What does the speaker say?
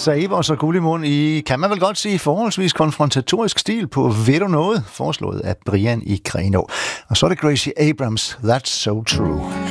Save og så guld i mund i, kan man vel godt sige, forholdsvis konfrontatorisk stil på Ved du noget, foreslået af Brian i Grenaa. Og så er det Gracie Abrams, That's So True.